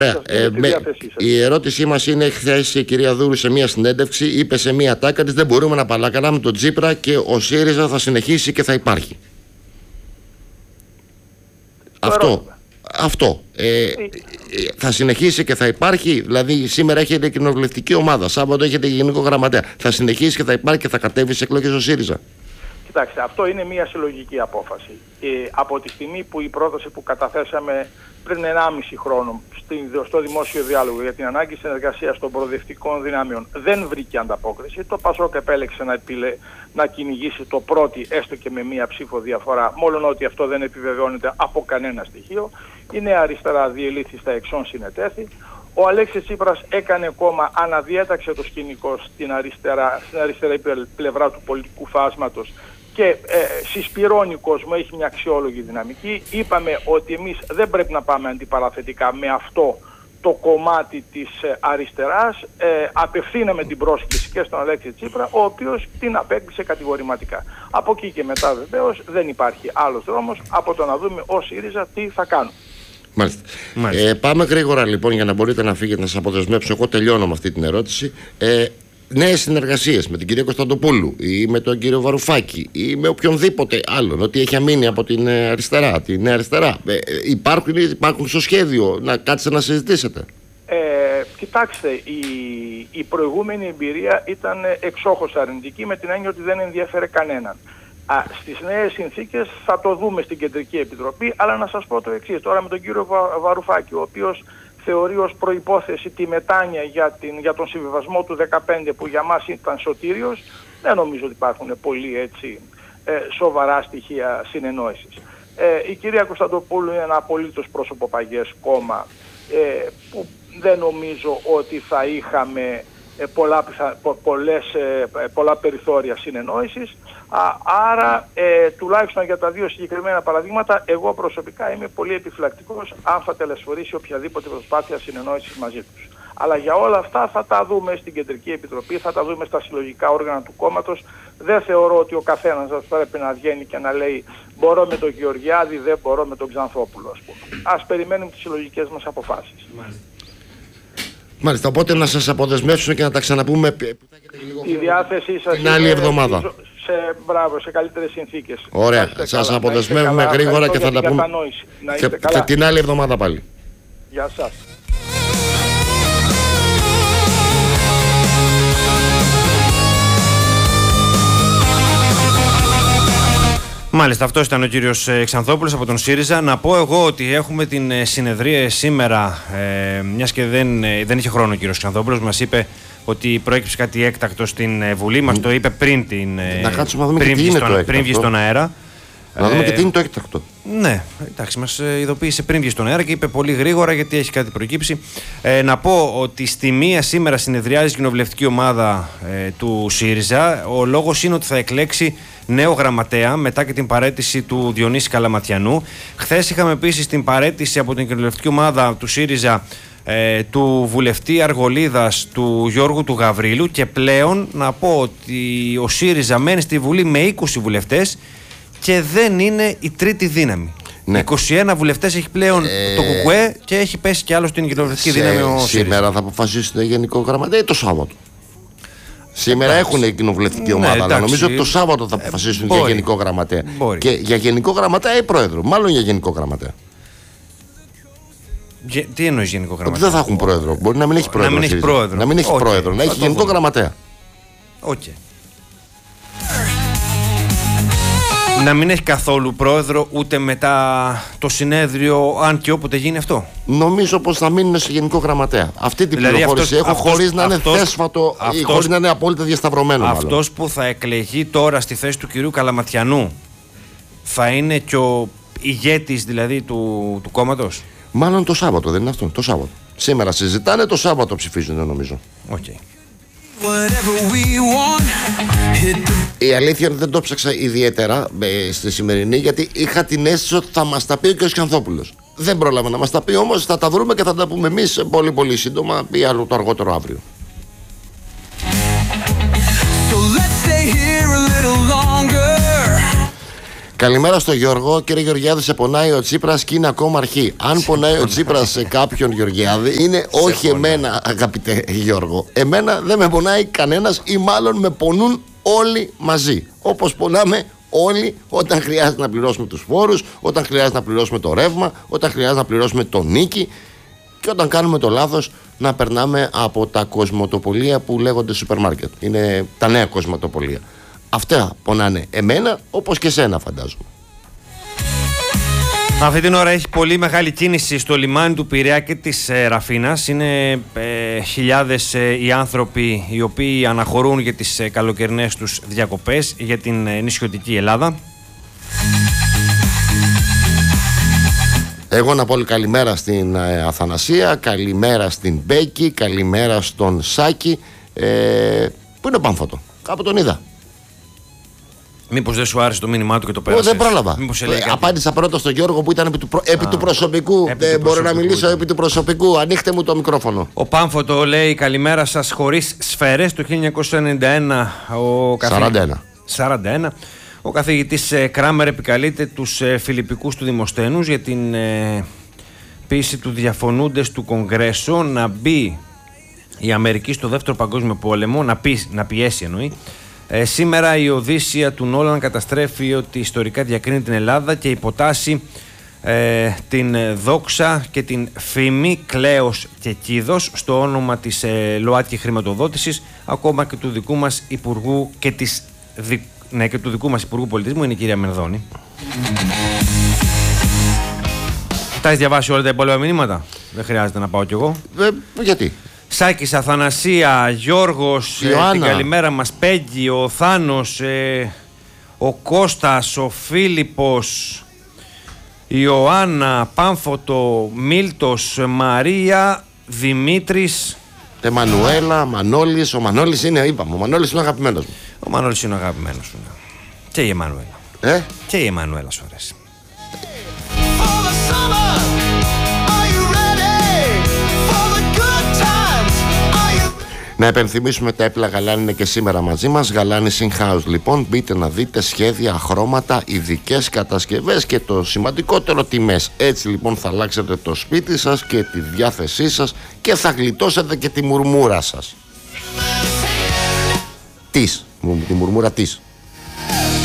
Η ερώτησή μας είναι: χθες η κυρία Δούρου σε μια συνέντευξη είπε σε μια τάκα της δεν μπορούμε να παλακανάμε τον Τσίπρα και ο ΣΥΡΙΖΑ θα συνεχίσει και θα υπάρχει. Αυτό. Θα συνεχίσει και θα υπάρχει. Δηλαδή σήμερα έχετε κοινοβουλευτική ομάδα, Σάββατο έχετε γενικό γραμματέα. Θα συνεχίσει και θα υπάρχει και θα κατέβει σε εκλογές ο ΣΥΡΙΖΑ. Κοιτάξτε, αυτό είναι μια συλλογική απόφαση. Από τη στιγμή που η πρόταση που καταθέσαμε πριν 1,5 χρόνο στο δημόσιο διάλογο για την ανάγκη συνεργασίας των προοδευτικών δυνάμεων δεν βρήκε ανταπόκριση, το ΠΑΣΟΚ επέλεξε να κυνηγήσει το πρώτη, έστω και με μία ψήφο διαφορά, μόλον ότι αυτό δεν επιβεβαιώνεται από κανένα στοιχείο. Η Νέα Αριστερά διελήθη στα εξών συνετέθη. Ο Αλέξης Τσίπρας έκανε κόμμα, αναδιέταξε το σκηνικό στην αριστερά πλευρά του πολιτικού φάσματος και συσπυρώνει κόσμο, έχει μια αξιόλογη δυναμική. Είπαμε ότι εμείς δεν πρέπει να πάμε αντιπαραθετικά με αυτό το κομμάτι της αριστεράς. Απευθύναμε την πρόσκληση και στον Αλέξη Τσίπρα, ο οποίος την απέκλεισε κατηγορηματικά. Από εκεί και μετά βεβαίως δεν υπάρχει άλλος δρόμος από το να δούμε ως ΣΥΡΙΖΑ τι θα κάνουμε. Μάλιστα. Πάμε γρήγορα λοιπόν για να μπορείτε να φύγετε, να σας αποδεσμεύσω. Εγώ τελειώνω με αυτή την ερώτηση. Νέες συνεργασίες με την κυρία Κωνσταντοπούλου ή με τον κύριο Βαρουφάκη ή με οποιονδήποτε άλλον, ότι έχει αμείνει από την αριστερά, τη Νέα Αριστερά, υπάρχουν στο σχέδιο να κάτσετε να συζητήσετε? Κοιτάξτε, η προηγούμενη εμπειρία ήταν εξόχως αρνητική, με την έννοια ότι δεν ενδιαφέρε κανέναν. Στις νέες συνθήκες θα το δούμε στην Κεντρική Επιτροπή, αλλά να σας πω το εξής. Τώρα με τον κύριο Βαρουφάκη, ο οποίος θεωρεί ως προϋπόθεση τη μετάνοια για τον συμβιβασμό του 2015 που για μας ήταν σωτήριος, δεν νομίζω ότι υπάρχουν πολύ σοβαρά στοιχεία συνεννόησης. Η κυρία Κωνσταντοπούλου είναι ένα απολύτως πρόσωποπαγές κόμμα που δεν νομίζω ότι θα είχαμε πολλά περιθώρια συνεννόησης. Άρα τουλάχιστον για τα δύο συγκεκριμένα παραδείγματα εγώ προσωπικά είμαι πολύ επιφυλακτικός αν θα τελεσφορήσει οποιαδήποτε προσπάθεια συνεννόησης μαζί τους. Αλλά για όλα αυτά θα τα δούμε στην Κεντρική Επιτροπή, θα τα δούμε στα συλλογικά όργανα του κόμματος. Δεν θεωρώ ότι ο καθένας θα πρέπει να βγαίνει και να λέει μπορώ με τον Γεωργιάδη, δεν μπορώ με τον Ξανθόπουλο, ας πούμε. Ας περιμένουμε τις συλλογικές μας αποφάσεις. Μάλιστα, οπότε να σας αποδεσμεύσω και να τα ξαναπούμε η διάθεσή σας την άλλη εβδομάδα. Σε καλύτερες συνθήκες. Ωραία, σας αποδεσμεύουμε γρήγορα και θα τα πούμε και την άλλη εβδομάδα πάλι. Γεια σας. Μάλιστα, αυτός ήταν ο κύριος Ξανθόπουλος από τον ΣΥΡΙΖΑ. Να πω εγώ ότι έχουμε την συνεδρία σήμερα, μιας και δεν είχε χρόνο ο κύριος Ξανθόπουλος, μας είπε ότι προέκυψε κάτι έκτακτο στην Βουλή, μας το είπε πριν βγει στον αέρα. Να δούμε και τι είναι το έκτακτο. Ναι, εντάξει, μας ειδοποίησε πριν βγει στον αέρα και είπε πολύ γρήγορα γιατί έχει κάτι προκύψει. Να πω ότι στη μία σήμερα συνεδριάζει η κοινοβουλευτική ομάδα του ΣΥΡΙΖΑ. Ο λόγος είναι ότι θα εκλέξει νέο γραμματέα μετά και την παραίτηση του Διονύση Καλαματιανού. Χθες είχαμε επίσης την παραίτηση από την κοινοβουλευτική ομάδα του ΣΥΡΙΖΑ του βουλευτή Αργολίδας, του Γιώργου του Γαβρίλου, και πλέον να πω ότι ο ΣΥΡΙΖΑ μένει στη Βουλή με 20 βουλευτές και δεν είναι η τρίτη δύναμη. Ναι. 21 βουλευτές έχει πλέον το ΚΚΕ και έχει πέσει κι άλλο στην κοινοβουλευτική δύναμη ο ΣΥΡΙΖΑ. Σήμερα θα αποφασίσουν γενικό γραμματέα ή το Σάββατο? Σήμερα έχουν η κοινοβουλευτική ομάδα, αλλά νομίζω ότι το Σάββατο θα αποφασίσουν για γενικό γραμματέα. Και για γενικό γραμματέα ή πρόεδρο? Μάλλον για γενικό γραμματέα. Τι εννοεί γενικό γραμματέα? Ότι δεν θα έχουν πρόεδρο. Μπορεί να μην έχει πρόεδρο. Να μην έχει πρόεδρο. Να μην έχει πρόεδρο, να έχει γενικό γραμματέα. Να μην έχει καθόλου πρόεδρο ούτε μετά το συνέδριο, αν και όποτε γίνει αυτό. Νομίζω πως θα μείνουν σε γενικό γραμματέα. Αυτή την πληροφόρηση έχω χωρίς να είναι θέσφατο ή χωρίς να είναι απόλυτα διασταυρωμένο. Αυτός που θα εκλεγεί τώρα στη θέση του κυρίου Καλαματιανού θα είναι και ο ηγέτης δηλαδή του κόμματος. Μάλλον το Σάββατο, δεν είναι αυτό? Το Σάββατο. Σήμερα συζητάνε, το Σάββατο ψηφίζουν νομίζω. Η αλήθεια είναι δεν το ψάξα ιδιαίτερα στη σημερινή, γιατί είχα την αίσθηση ότι θα μας τα πει ο κ. Ξανθόπουλος. Δεν πρόλαβε να μας τα πει, όμως θα τα βρούμε και θα τα πούμε εμείς πολύ πολύ σύντομα ή το αργότερο αύριο. Καλημέρα στο Γιώργο. Κύριε Γεωργιάδη, σε πονάει ο Τσίπρας και είναι ακόμα αρχή. Αν πονάει ο Τσίπρας σε κάποιον Γεωργιάδη, είναι όχι εμένα, αγαπητέ Γιώργο. Εμένα δεν με πονάει κανένας, ή μάλλον με πονούν όλοι μαζί. Όπως πονάμε όλοι όταν χρειάζεται να πληρώσουμε τους φόρους, όταν χρειάζεται να πληρώσουμε το ρεύμα, όταν χρειάζεται να πληρώσουμε το νίκη και όταν κάνουμε το λάθος να περνάμε από τα κοσμοτοπολία που λέγονται σούπερ μάρκετ. Είναι τα νέα κοσμοτοπολία. Αυτά πονάνε εμένα, όπως και σένα, φαντάζομαι. Αυτή την ώρα έχει πολύ μεγάλη κίνηση στο λιμάνι του Πειραιά και της Ραφίνας. Είναι χιλιάδες οι άνθρωποι οι οποίοι αναχωρούν για τις καλοκαιρινές τους διακοπές για την νησιωτική Ελλάδα. Εγώ να πω καλημέρα στην Αθανασία, καλημέρα στην Μπέκη, καλημέρα στον Σάκη. Πού είναι ο Πάμφωτο? Κάπου τον είδα. Μήπως δεν σου άρεσε το μήνυμά του και το πέρασες? Δεν πρόλαβα. Απάντησα πρώτα στον Γιώργο που ήταν επί του προσωπικού. Δεν μπορώ να μιλήσω επί του προσωπικού. Ανοίχτε μου το μικρόφωνο. Ο Πάμφωτο λέει καλημέρα σας χωρίς σφαίρες. Το 1991 41. Ο καθηγητής Κράμερ επικαλείται τους Φιλιππικούς του Δημοσθένους για την πίεση του διαφωνούντες του Κογκρέσο να μπει η Αμερική στο δεύτερο παγκόσμιο πόλεμο, να πιέσει εννοεί. Σήμερα η Οδύσσια του Νόλαν καταστρέφει ότι ιστορικά διακρίνει την Ελλάδα και υποτάσσει την δόξα και την φήμη, κλέος και κίδος στο όνομα της ΛΟΑΤΚΙ χρηματοδότησης, ακόμα και του δικού μας Υπουργού και και του δικού μας Υπουργού Πολιτισμού, είναι η κυρία Μενδώνη. Τα έχεις διαβάσει όλα τα υπόλοιπα μηνύματα? Δεν χρειάζεται να πάω κι εγώ. Γιατί? Σάκης, Αθανασία, Γιώργος, την καλημέρα μας, Πέγγι, ο Θάνος, ο Κώστας, ο Φίλιππος, η Ιωάννα, Πάμφωτο, Μίλτος, Μαρία, Δημήτρης, Εμμανουέλα, Μανώλης. Ο Μανώλης είναι, είπαμε, ο Μανώλης είναι ο αγαπημένος μου. Ο Μανώλης είναι ο αγαπημένος σου. Και η Εμμανουέλα. Και η Εμμανουέλα σου αρέσει. Να επενθυμίσουμε τα έπλα Γαλάνη είναι και σήμερα μαζί μας. Γαλάνη In-House λοιπόν. Μπείτε να δείτε σχέδια, χρώματα, ειδικές κατασκευές και το σημαντικότερο τιμές. Έτσι λοιπόν θα αλλάξετε το σπίτι σας και τη διάθεσή σας και θα γλιτώσετε και τη μουρμούρα σας. Τη μουρμούρα της.